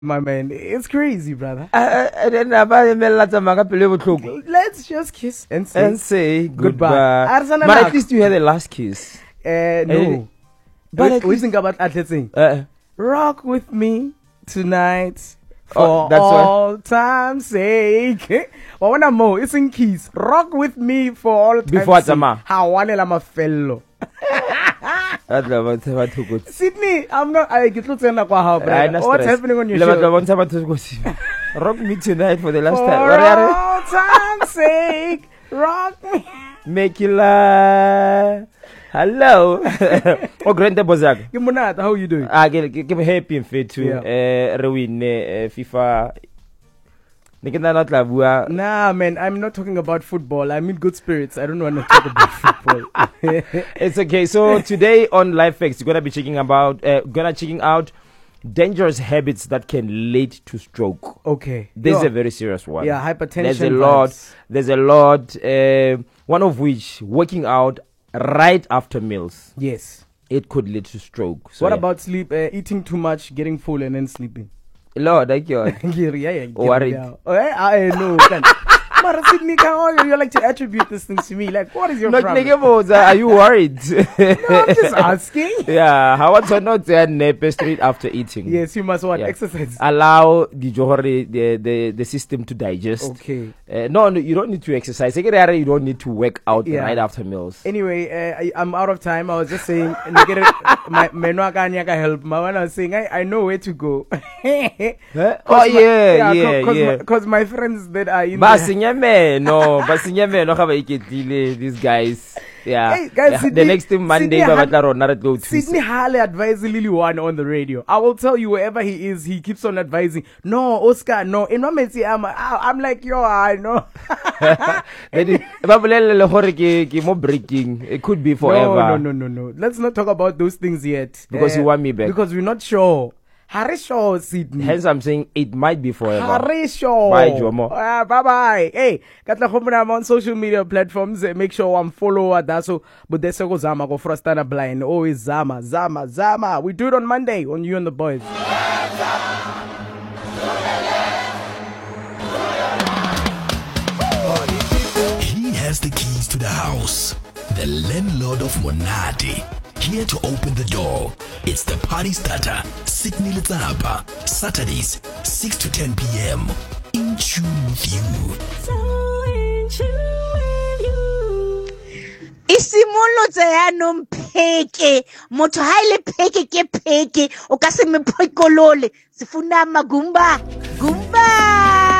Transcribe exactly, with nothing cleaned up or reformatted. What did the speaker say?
My man, it's crazy, brother. Let's just kiss and say, and say goodbye. goodbye. But at least you had the last kiss. Uh, no. But we think about athletes. Uh, Rock with me tonight for oh, that's all what? time's sake. Well, when I'm more, it's in keys. Rock with me for all time's Before sake. How one am a fellow. Sydney, I'm not. I get to tell you what's happening on your show. Rock me tonight for the last for time. For all time's sake, rock me. Make you laugh. Hello. Oh, Grande Bozak. How are you doing? I give me happy and fit to Rewin FIFA. Nah, man, I'm not talking about football. I'm in good spirits. I don't want to talk about football. It's okay. So today on Life Facts, you're gonna be checking about, uh, gonna checking out dangerous habits that can lead to stroke. Okay, this is a very serious one. Yeah, hypertension. There's a lot. Vibes. There's a lot. Uh, one of which, working out right after meals. Yes, it could lead to stroke. So what yeah. about sleep? Uh, eating too much, getting full, and then sleeping. Lord, thank you. yeah, yeah, worried. Oh, I know. Sydney, you like to attribute this thing to me? Like, what is your not problem? Are you worried? No, I'm just asking. Yeah, how about not there straight after eating? Yes, you must what yeah. exercise. Allow the the the, the system to digest. Okay. Uh, no, no, you don't need to exercise. You don't need to work out yeah. right after meals. Anyway, uh, I, I'm out of time. I was just saying, my menu can help. My I was saying, I, I know where to go. huh? Oh yeah, yeah, cause, yeah. Because my, my friends that are in. Man, no, but no, have these guys. Yeah, hey, guys, yeah. Sydney, the next Monday, Sydney, Sydney Harley advised Lily One on the radio. I will tell you wherever he is, he keeps on advising. No, Oscar, no. In one minute, I'm, I'm like, yo, I know. breaking. It could be forever. No, no, no, no, no. Let's not talk about those things yet. Because uh, you want me back. Because we're not sure. Harisho, Sydney. Hence, I'm saying it might be forever. Harisho. Bye, Jomo. Uh, bye bye. Hey, katla I'm on social media platforms. Uh, make sure I'm follower. That's so. But there's go Zama go Frostana blind. Always Zama, Zama, Zama. We do it on Monday on You and the Boys. He has the keys to the house. The landlord of Monati. Here to open the door. It's the party starter, Sydney Letsapa. Saturdays, six to ten p.m. In tune with you. So in tune with you. Isimolotse ya no mpeke. Motho ha ile peke ke peke. O ka se me phokolole. Sifuna magumba. Gumba.